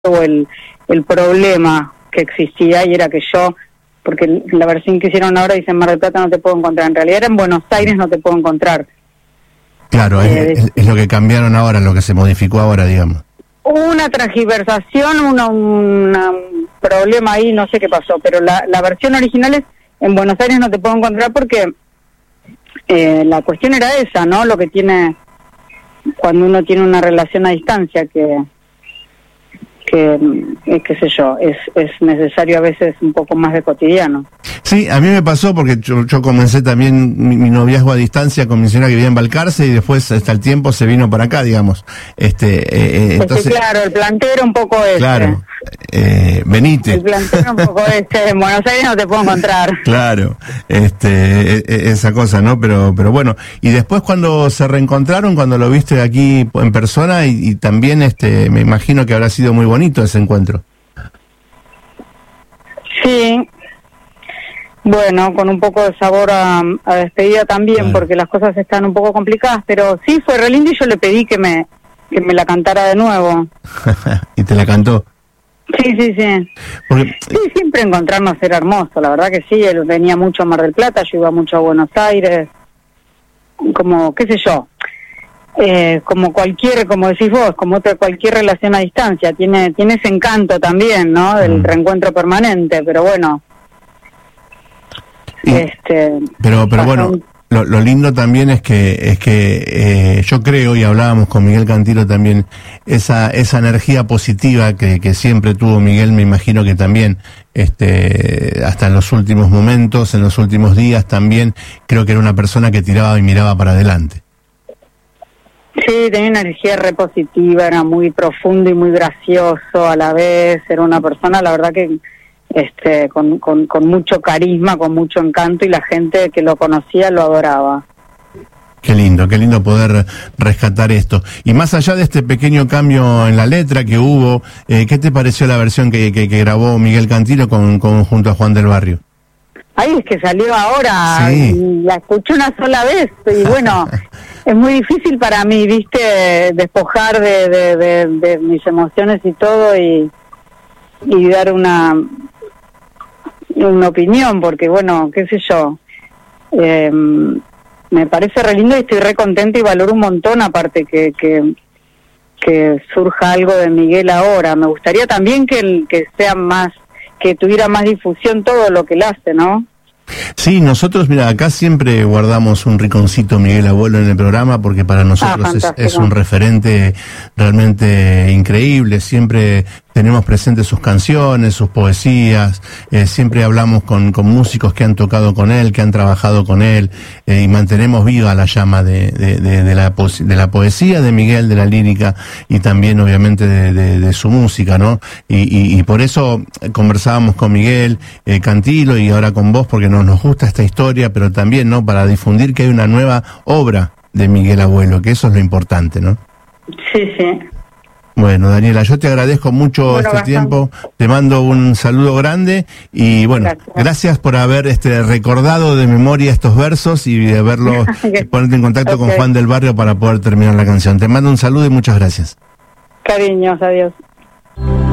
el problema que existía, y era que yo, porque la versión que hicieron ahora dice en Mar del Plata no te puedo encontrar, en realidad era en Buenos Aires no te puedo encontrar. Claro, es lo que cambiaron ahora, lo que se modificó ahora, digamos. Una transgiversación, un problema ahí, no sé qué pasó, pero la versión original es en Buenos Aires no te puedo encontrar, porque la cuestión era esa, ¿no? Lo que tiene cuando uno tiene una relación a distancia, que qué sé yo, es necesario a veces un poco más de cotidiano. Sí, a mí me pasó porque yo comencé también mi noviazgo a distancia con mi señora que vivía en Balcarce, y después hasta el tiempo se vino para acá, digamos. Entonces, claro, el planteo era un poco ese. Claro, venite. El planteo era un poco ese, en Buenos Aires no te puedo encontrar. Claro, esa cosa, ¿no? Pero bueno, y después cuando se reencontraron, cuando lo viste aquí en persona, y también me imagino que habrá sido muy bonito ese encuentro. Sí. Bueno, con un poco de sabor a despedida también, claro, porque las cosas están un poco complicadas, pero sí, fue re lindo, y yo le pedí que me la cantara de nuevo. ¿Y te la cantó? Sí. Porque... Sí, siempre encontrarnos era hermoso, la verdad que sí. Él venía mucho a Mar del Plata, yo iba mucho a Buenos Aires, como, qué sé yo, como decís vos, cualquier relación a distancia, tiene ese encanto también, ¿no? Del reencuentro permanente, pero bueno. Pero bueno, lo lindo también es que yo creo, y hablábamos con Miguel Cantilo también, esa energía positiva que siempre tuvo Miguel, me imagino que también hasta en los últimos momentos, en los últimos días también, creo que era una persona que tiraba y miraba para adelante. Sí, tenía una energía re positiva, era muy profundo y muy gracioso a la vez, era una persona, la verdad que con mucho carisma, con mucho encanto, y la gente que lo conocía lo adoraba. Qué lindo poder rescatar esto. Y más allá de este pequeño cambio en la letra que hubo, ¿qué te pareció la versión que grabó Miguel Cantilo junto a Juan del Barrio? Ay, es que salió ahora, sí. Y la escuché una sola vez, y bueno, es muy difícil para mí, viste, despojar de mis emociones y todo, y dar una opinión, porque bueno, qué sé yo, me parece re lindo y estoy re contenta y valoro un montón, aparte que surja algo de Miguel ahora. Me gustaría también que sea más, que tuviera más difusión todo lo que él hace, ¿no? Sí, nosotros, mira, acá siempre guardamos un rinconcito Miguel Abuelo en el programa, porque para nosotros es un referente realmente increíble. Siempre tenemos presentes sus canciones, sus poesías, siempre hablamos con músicos que han tocado con él, que han trabajado con él, y mantenemos viva la llama de la poesía de Miguel, de la lírica, y también obviamente de su música, ¿no? Y por eso conversábamos con Miguel Cantilo, y ahora con vos, porque nos gusta esta historia, pero también, ¿no?, para difundir que hay una nueva obra de Miguel Abuelo, que eso es lo importante, ¿no? Sí. Bueno, Daniela, yo te agradezco mucho tiempo, te mando un saludo grande, y bueno, gracias por haber recordado de memoria estos versos y de haberlo ponerte en contacto con Juan del Barrio para poder terminar la canción. Te mando un saludo y muchas gracias. Cariños, adiós.